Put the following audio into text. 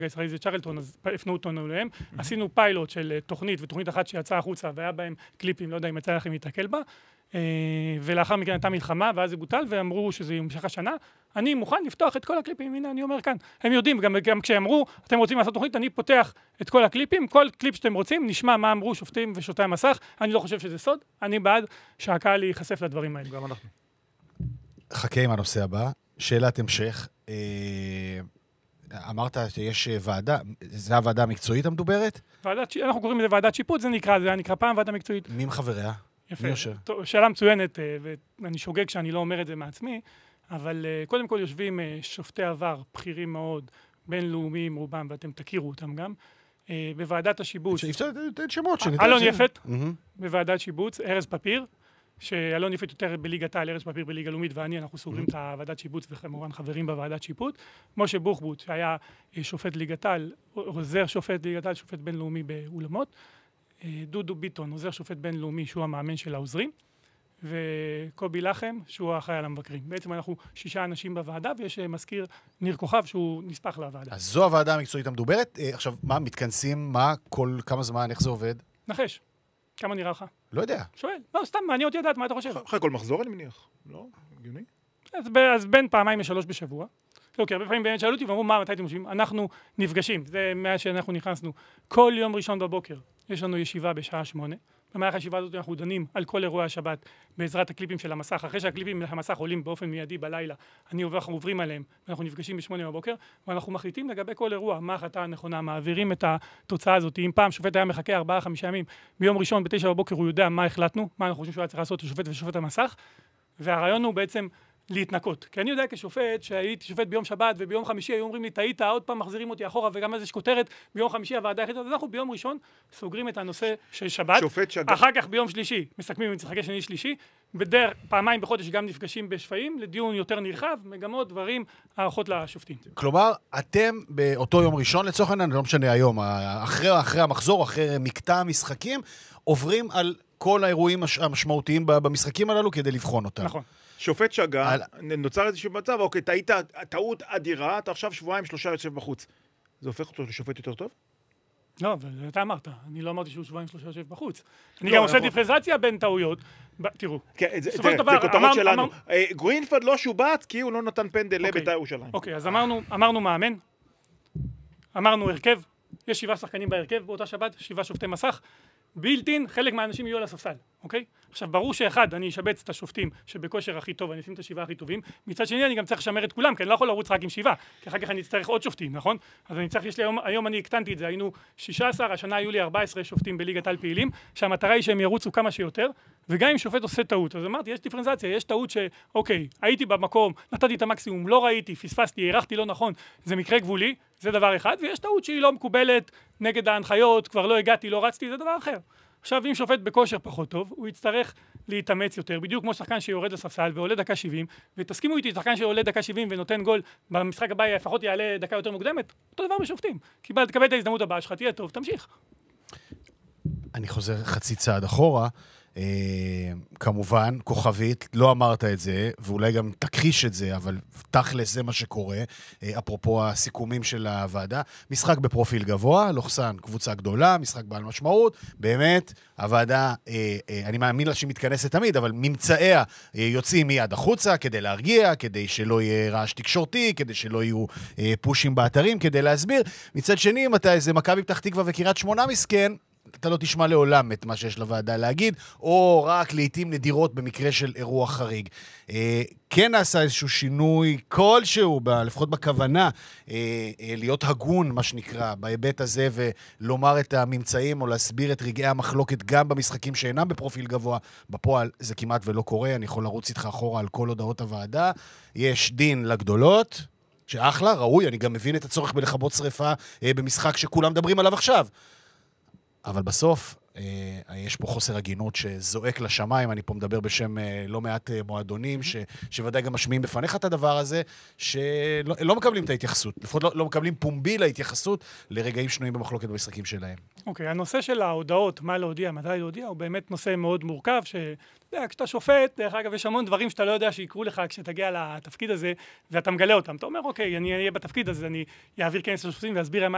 הישראלי זה צ'רלטון, אז הפנו אותנו אליהם. עשינו פיילוט של תוכנית, ותוכנית אחת שיצאה החוצה, והיה בהם קליפים, לא יודע אם יצא לכם להתקל בה, ולאחר מכן הייתה מלחמה, ואז זה בוטל, ואמרו שזה ימשך השנה. אני מוכן לפתוח את כל הקליפים, הנה אני אומר כאן. הם יודעים, גם כשאמרו, אתם רוצים לעשות תוכנית, אני פותח את כל הקליפים, כל קליפ שאתם רוצים, נשמע מה אמרו שופטים ושופטי המסך. אני לא חושב שזה סוד, אני בעד שהקהל ייחשף לדברים האלה. גם אנחנו. חכה עם הנושא הבא, שאלת המשך. אמרת שיש ועדה, זה הוועדה המקצועית המדוברת? אנחנו קוראים לזה ועדת שיפוט, זה נקרא פעם ועדה מקצועית. מי מחבריה? יפה. שאלה מצוינת, ואני שוגג שאני לא אומר את זה מעצמי, אבל קודם כל יושבים שופטי עבר, בכירים מאוד, בינלאומיים רובם, ואתם תכירו אותם גם, בוועדת השיבוץ. אפשר לתת שמות שנדע. אלון יפת, בוועדת שיבוץ, ארז פפיר, שאלון יפת יותר בליגת העל, ארז פפיר בליגה לאומית, אנחנו סוגרים את הוועדת שיבוץ, וכמובן חברים בוועדת שיפוט. משה בוחבוט, שהיה שופט ליגת העל, עוזר שופט ליגת העל, שופט בינלאומי באולמות. דודו ביטון, עוזר שופט בינלאומי, שהוא המאמן של העוזרים. וקובי לחם, שהוא האחראי על המבקרים. בעצם אנחנו 6 אנשים בוועדה, ויש מזכיר ניר כוכב, שהוא נספח לוועדה. אז זו הוועדה המקצועית המדוברת. עכשיו, מה, מתכנסים? מה? כמה זמן? איך זה עובד? נחש. כמה נראה לך? לא יודע. שואל. לא, סתם, מעניין אותי לדעת, מה אתה חושב? אחרי כל מחזור, אני מניח. לא? הגיוני? אז בין 2-3 בשבוע. אוקיי, הרבה פעמים באמת שאלו אותי ואמרו, מתי אתם חושבים? אנחנו נפגשים. זה מאז שאנחנו נכנסנו. כל יום ראשון בבוקר יש לנו ישיבה בשעה 8. במהלך הישיבה הזאת אנחנו דנים על כל אירועי השבת בעזרת הקליפים של המסך. אחרי שהקליפים של המסך עולים באופן מיידי בלילה, אנחנו עוברים עליהם, ואנחנו נפגשים ב8 בבוקר, ואנחנו מחליטים לגבי כל אירוע, מה ההחלטה הנכונה, מעבירים את התוצאה הזאת. אם פעם שופט היה מחכה 4-5 ימים, ביום ראשון ב9 בבוקר הוא יודע מה החלטנו, מה אנחנו חושבים שהוא היה צריך לעשות לשופט ושופט המסך, והרעיון הוא בעצם להתנקות. כי אני יודע כשופט, שהייתי שופט ביום שבת וביום חמישי, היו אומרים לי, טעית, עוד פעם מחזירים אותי אחורה, וגם אז יש כותרת, ביום חמישי הוועדה החליטה, אז אנחנו ביום ראשון סוגרים את הנושא של שבת, אחר כך ביום שלישי, מסכמים עם משחקי שני שלישי, בדרך פעמיים בחודש גם נפגשים בשפעים, לדיון יותר נרחב, מגמות, דברים, הערכות לשופטים. כלומר, אתם באותו יום ראשון, לצורך העניין, לא משנה היום, אחרי המחזור, אחרי מקטע המשחקים, עוברים על כל האירועים המשמעותיים במשחקים הללו כדי לבחון אותם. נכון. שופט שגה, נוצר איזשהו מצב, אוקיי, טעות אדירה, אתה עכשיו 2-3 יושב בחוץ. זה הופך אותו לשופט יותר טוב? לא, אבל אתה אמרת, אני לא אמרתי שהוא 2-3 יושב בחוץ. אני גם עושה דיפרנציאציה בין טעויות. תראו. זה כותרות שלנו. גרינפלד לא שובץ כי הוא לא נתן פנדל לבית"ר ירושלים. אוקיי, אז אמרנו מאמן, אמרנו הרכב, יש 7 שחקנים בהרכב באותה שבת, 7 שופטי מסך. בילטין, חלק מהאנשים יהיו על הספסל, אוקיי? עכשיו, ברור שאחד, אני אשבץ את השופטים שבכושר הכי טוב, אני אשים את ה7 הכי טובים. מצד שני, אני גם צריך לשמר את כולם, כי אני לא יכול לרוץ רק עם 7, כי אחר כך אני אצטרך עוד שופטים, נכון? אז אני צריך, היום אני הקטנתי את זה, היינו 16, השנה היו לי 14 שופטים בליגת העל פעילים, שהמטרה היא שהם ירוצו כמה שיותר, וגם אם שופט עושה טעות, אז אמרתי, יש דיפרנציאציה, יש טעות שאוקיי, הייתי במקום, נתתי את המקסימום, לא ראיתי, פספסתי, הערכתי לא נכון, זה מקרה גבולי, זה דבר אחד, ויש טעות שהיא לא מקובלת נגד ההנחיות, כבר לא הגעתי, לא רצתי, זה דבר אחר. עכשיו, אם שופט בכושר פחות טוב, הוא יצטרך להתאמץ יותר, בדיוק כמו שחקן שיורד לספסל ועולה דקה 70, ותסכימו איתי, שחקן שעולה דקה 70 ונותן גול, במשחק הבא לפחות יעלה דקה יותר מוקדמת, אותו דבר בשופטים. תקבל את ההזדמנות הבאה שלך, תהיה טוב, תמשיך. אני חוזר חצי צעד אחורה, כמובן, כוכבית, לא אמרת את זה, ואולי גם תכחיש את זה, אבל תכלס זה מה שקורה, אפרופו הסיכומים של הוועדה, משחק בפרופיל גבוה, לוחסן, קבוצה גדולה, משחק בעל משמעות, באמת, הוועדה, אני מאמין לה שהיא מתכנסת תמיד, אבל ממצאיה יוצאים מיד החוצה, כדי להרגיע, כדי שלא יהיה רעש תקשורתי, כדי שלא יהיו פושים באתרים, כדי להסביר. מצד שני, אם אתה איזה מכבי פתח תקווה וקריית שמונה מסכן, אתה לא תשמע לעולם את מה שיש לוועדה להגיד, או רק לעתים נדירות במקרה של אירוע חריג. כן נעשה איזשהו שינוי כלשהו, לפחות בכוונה, להיות הגון, מה שנקרא, בהיבט הזה, ולומר את הממצאים, או להסביר את רגעי המחלוקת גם במשחקים שאינם בפרופיל גבוה. בפועל זה כמעט ולא קורה, אני יכול לרוץ איתך אחורה על כל הודעות הוועדה. יש דין לגדולות, שאחלה, ראוי, אני גם מבין את הצורך בלכבות שריפה במשחק שכולם מדברים עליו עכשיו. אבל בסוף, יש פה חוסר הגינות שזועק לשמיים, אני פה מדבר בשם לא מעט מועדונים, שוודאי גם משמיעים בפניך את הדבר הזה, שלא מקבלים את ההתייחסות, לפחות לא מקבלים פומבי להתייחסות לרגעים שנויים במחלוקת במשחקים שלהם. אוקיי, הנושא של ההודעות, מה להודיע, מתי להודיע, הוא באמת נושא מאוד מורכב, כשאתה שופט, דרך אגב, יש המון דברים שאתה לא יודע שיקרו לך כשתגיע לתפקיד הזה, ואתה מגלה אותם. אתה אומר, אוקיי, אני אהיה בתפקיד הזה, אני אעביר כנס לשופטים ואסביר